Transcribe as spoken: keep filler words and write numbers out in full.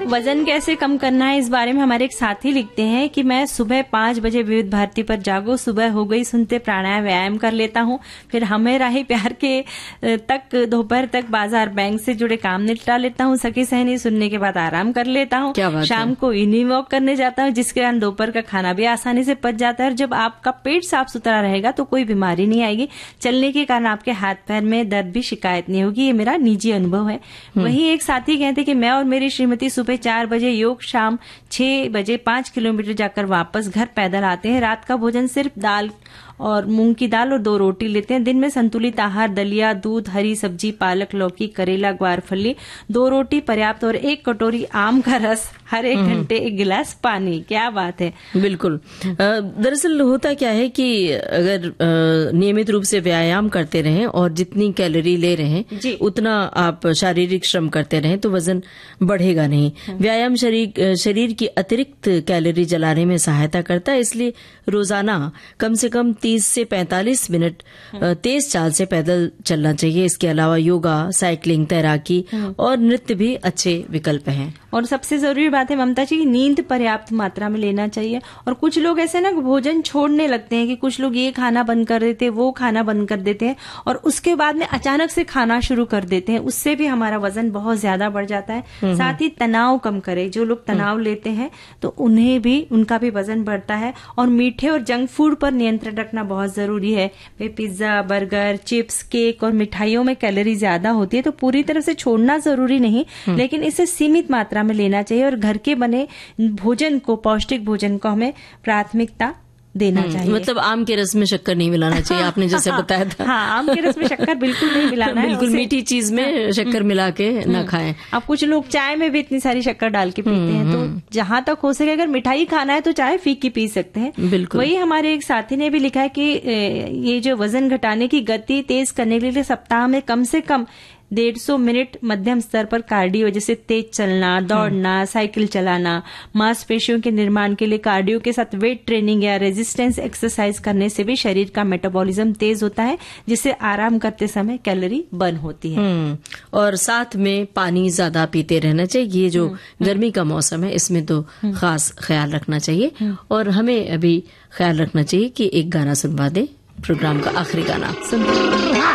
वजन कैसे कम करना है इस बारे में हमारे एक साथी लिखते हैं कि मैं सुबह पांच बजे विविध भारती पर जागो, सुबह हो गई सुनते प्राणायाम व्यायाम कर लेता हूँ, फिर हमें राही प्यार के तक दोपहर तक बाजार बैंक से जुड़े काम निपटा लेता हूँ, सखी सहनी सुनने के बाद आराम कर लेता हूँ, शाम को इवनिंग वॉक करने जाता हूँ जिसके कारण दोपहर का खाना भी आसानी से पच जाता है। और जब आपका पेट साफ सुथरा रहेगा तो कोई बीमारी नहीं आएगी, चलने के कारण आपके हाथ पैर में दर्द भी शिकायत नहीं होगी। ये मेरा निजी अनुभव है। वही एक साथी कहते कि मैं और मेरी श्रीमती सुबह चार बजे योग, शाम छह बजे पांच किलोमीटर जाकर वापस घर पैदल आते हैं। रात का भोजन सिर्फ दाल और मूंग की दाल और दो रोटी लेते हैं। दिन में संतुलित आहार, दलिया, दूध, हरी सब्जी, पालक, लौकी, करेला, ग्वार फली, दो रोटी पर्याप्त और एक कटोरी आम का रस, हर एक घंटे एक गिलास पानी। क्या बात है। बिल्कुल। दरअसल होता क्या है कि अगर नियमित रूप से व्यायाम करते रहें और जितनी कैलोरी ले रहे हैं उतना आप शारीरिक श्रम करते रहें तो वजन बढ़ेगा नहीं। व्यायाम शरीर शरीर की अतिरिक्त कैलोरी जलाने में सहायता करता है, इसलिए रोजाना कम से कम तीस से पैंतालीस मिनट तेज चाल से पैदल चलना चाहिए। इसके अलावा योगा, साइकिलिंग, तैराकी और नृत्य भी अच्छे विकल्प हैं। और सबसे जरूरी बात है ममता जी, नींद पर्याप्त मात्रा में लेना चाहिए। और कुछ लोग ऐसे ना भोजन छोड़ने लगते हैं कि कुछ लोग ये खाना बंद कर देते हैं, वो खाना बंद कर देते हैं और उसके बाद में अचानक से खाना शुरू कर देते हैं। उससे भी हमारा वजन बहुत ज्यादा बढ़ जाता है। साथ ही तनाव कम करे। जो लोग तनाव लेते हैं तो उन्हें भी उनका भी वजन बढ़ता है। और मीठे और जंक फूड पर नियंत्रण रखना बहुत जरूरी है। पिज्जा, बर्गर, चिप्स, केक और मिठाइयों में कैलोरी ज्यादा होती है तो पूरी तरह से छोड़ना जरूरी नहीं, लेकिन इसे सीमित मात्रा में लेना चाहिए। और घर के बने भोजन को, पौष्टिक भोजन को हमें प्राथमिकता देना चाहिए। मतलब आम के रस में शक्कर नहीं मिलाना चाहिए, आपने जैसे बताया था। हाँ, आम के रस में शक्कर बिल्कुल नहीं मिलाना है। बिल्कुल मीठी चीज में शक्कर मिला के ना खाएं। अब कुछ लोग चाय में भी इतनी सारी शक्कर डाल के पीते हैं, तो जहां तक हो सके अगर मिठाई खाना है तो चाय फीकी पी सकते हैं। बिल्कुल। वही हमारे एक साथी ने भी लिखा है कि ये जो वजन घटाने की गति तेज करने के लिए सप्ताह में कम से कम डेढ़ सौ मिनट मध्यम स्तर पर कार्डियो, जैसे तेज चलना, दौड़ना, साइकिल चलाना, मांसपेशियों के निर्माण के लिए कार्डियो के साथ वेट ट्रेनिंग या रेजिस्टेंस एक्सरसाइज करने से भी शरीर का मेटाबॉलिज्म तेज होता है, जिससे आराम करते समय कैलोरी बर्न होती है। और साथ में पानी ज्यादा पीते रहना चाहिए। ये जो गर्मी का मौसम है इसमें तो खास ख्याल रखना चाहिए। और हमें अभी ख्याल रखना चाहिए कि एक गाना सुनवा दे, प्रोग्राम का आखिरी गाना सुनते हैं।